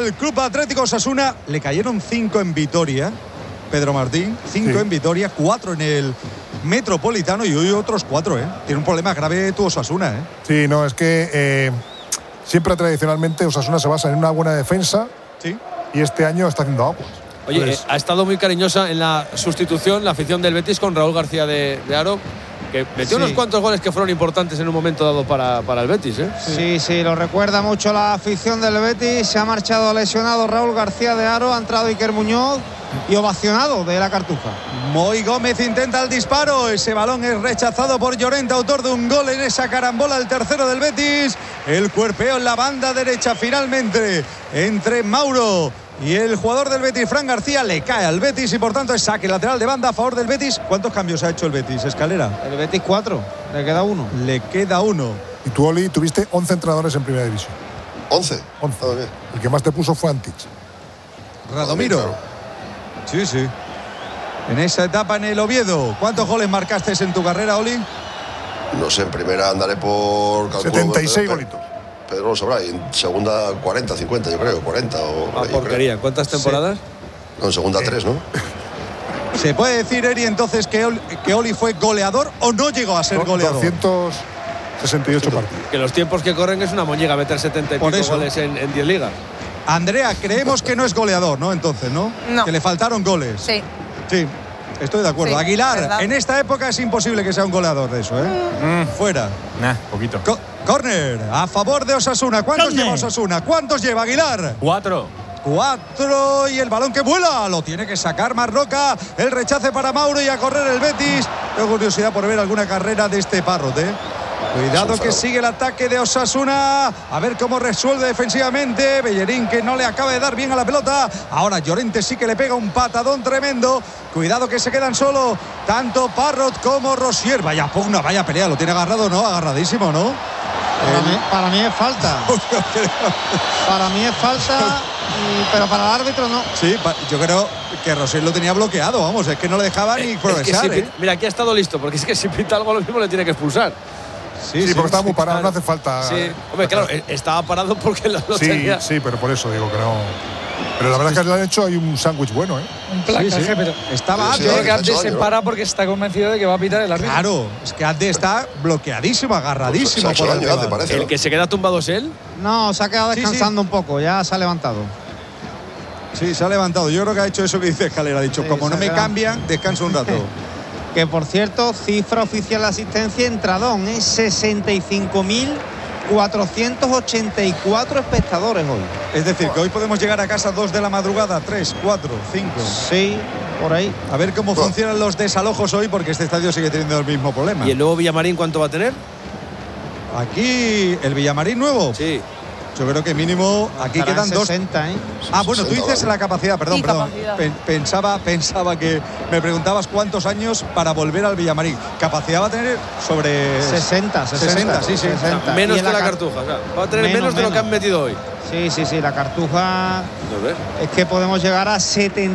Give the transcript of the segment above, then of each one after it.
El Club Atlético Osasuna le cayeron 5 en Vitoria. Pedro Martín, 5 en Vitoria, 4 en el Metropolitano y hoy otros 4, ¿eh? Tiene un problema grave tu Osasuna, ¿eh? Sí, no, es que siempre tradicionalmente Osasuna se basa en una buena defensa. Sí. Y este año está haciendo aguas. Oye, Entonces, ha estado muy cariñosa en la sustitución la afición del Betis con Raúl García de Haro, que metió unos cuantos goles que fueron importantes en un momento dado para el Betis, ¿eh? Sí, lo recuerda mucho la afición del Betis. Se ha marchado lesionado Raúl García de Haro, ha entrado Iker Muñoz y ovacionado de la Cartuja. Moy Gómez intenta el disparo, ese balón es rechazado por Llorente, autor de un gol en esa carambola, el tercero del Betis. El cuerpeo en la banda derecha finalmente entre Mauro y el jugador del Betis, Fran García, le cae al Betis y por tanto es saque lateral de banda a favor del Betis. ¿Cuántos cambios ha hecho el Betis, Escalera? El Betis 4, le queda 1. Le queda 1. y tú, Oli, tuviste 11 entrenadores en primera división. 11. 11. El que más te puso fue Antich. Radomiro. Sí. En esa etapa en el Oviedo, ¿cuántos goles marcaste en tu carrera, Oli? No sé, en primera andaré por... 76 golitos. Pedro lo sabrá, y en segunda 40, 50, yo creo, 40 o... porquería. ¿Cuántas temporadas? No, en segunda 3, ¿no? ¿Se puede decir, Eri, entonces que Oli fue goleador o no llegó a ser goleador? 268 partidos. Que los tiempos que corren es una moñiga meter 70 y pico goles en 10 ligas. Andrea, creemos que no es goleador, ¿no? Entonces, ¿no? No. Que le faltaron goles. Sí. Sí, estoy de acuerdo. Sí, Aguilar, verdad. En esta época es imposible que sea un goleador de eso, ¿eh? Fuera. Poquito. Córner, a favor de Osasuna. ¿Cuántos lleva Osasuna? ¿Cuántos lleva Aguilar? 4. 4 y el balón que vuela. Lo tiene que sacar Marroca. El rechace para Mauro y a correr el Betis. Tengo curiosidad por ver alguna carrera de este Parrot, ¿eh? Cuidado que sigue el ataque de Osasuna. A ver cómo resuelve defensivamente. Bellerín que no le acaba de dar bien a la pelota. Ahora Llorente sí que le pega un patadón tremendo. Cuidado que se quedan solo tanto Parrot como Rosier. Vaya pugna, vaya pelea. Lo tiene agarrado, ¿no? Agarradísimo, ¿no? Para mí es falta. Para mí es falta, pero para el árbitro no. Sí, yo creo que Rosier lo tenía bloqueado, vamos, es que no le dejaba ni progresar. Mira, aquí ha estado listo, porque es que si pinta algo lo mismo le tiene que expulsar. Sí, porque estaba muy parado, no hace falta. Sí, hombre, claro, estaba parado porque lo tenía. Sí, pero por eso digo que no. Pero la verdad es que le han hecho ahí un sándwich bueno, ¿eh? Un placaje, pero estaba yo creo que Abde se para porque está convencido de que va a pitar el árbitro. Claro, es que Abde está bloqueadísimo, agarradísimo. Pues, por el hace, parece, ¿El que se queda tumbado es él? No, se ha quedado descansando un poco, ya se ha levantado. Sí, se ha levantado. Yo creo que ha hecho eso que dice Escalera. Ha dicho, como no me cambian, descanso un rato. Que por cierto, cifra oficial de asistencia entradón, es 65.484 espectadores hoy. Es decir, que hoy podemos llegar a casa 2 de la madrugada, 3, 4, 5. Sí, por ahí. A ver cómo funcionan los desalojos hoy, porque este estadio sigue teniendo el mismo problema. ¿Y el nuevo Villamarín cuánto va a tener? Aquí, el Villamarín nuevo. Sí. Yo creo que mínimo aquí quedan 60, 2. ¿eh? Ah, bueno, tú dices la capacidad, perdón. Capacidad. Pensaba que me preguntabas cuántos años para volver al Villamarín. Capacidad va a tener sobre 60, sí. 60. Menos Y que la Cartuja, o sea, va a tener menos de lo que han metido hoy. Sí, la Cartuja es que podemos llegar a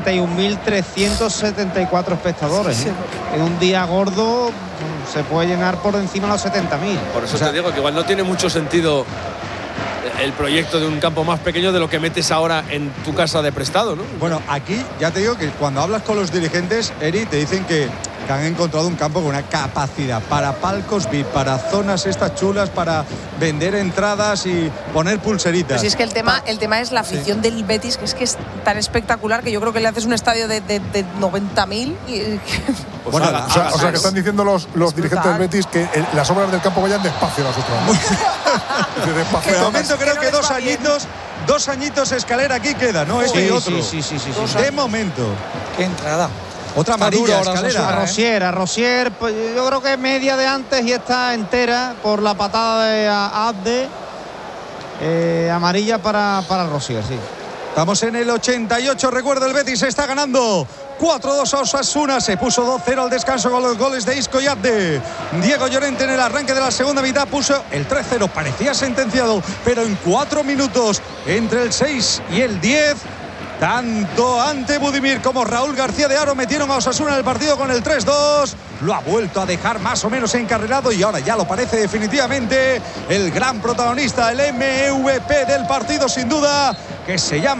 71.374 espectadores. ¿eh? En un día gordo se puede llenar por encima de los 70.000. Por eso te digo que igual no tiene mucho sentido el proyecto de un campo más pequeño de lo que metes ahora en tu casa de prestado, ¿no? Bueno, aquí ya te digo que cuando hablas con los dirigentes, Eri, te dicen que han encontrado un campo con una capacidad para palcos VIP, para zonas estas chulas, para vender entradas y poner pulseritas. Pero si es que el tema es la afición del Betis, que es tan espectacular que yo creo que le haces un estadio de 90.000 y... Pues bueno, o sea que están diciendo los dirigentes del Betis que las obras del campo vayan despacio las otras. De momento creo que 2 añitos Escalera aquí queda, ¿no? Este y otro. Sí. De momento. Qué entrada. Otra amarilla, Escalera. A Rosier, pues yo creo que es media de antes y está entera por la patada de Abde. Amarilla para Rosier, sí. Estamos en el 88, recuerda, el Betis está ganando 4-2 a Osasuna, se puso 2-0 al descanso con los goles de Isco y Abde. Diego Llorente en el arranque de la segunda mitad puso el 3-0, parecía sentenciado, pero en 4 minutos, entre el 6 y el 10, tanto Ante Budimir como Raúl García de Haro metieron a Osasuna en el partido con el 3-2. Lo ha vuelto a dejar más o menos encarrilado y ahora ya lo parece definitivamente el gran protagonista, el MVP del partido sin duda, que se llama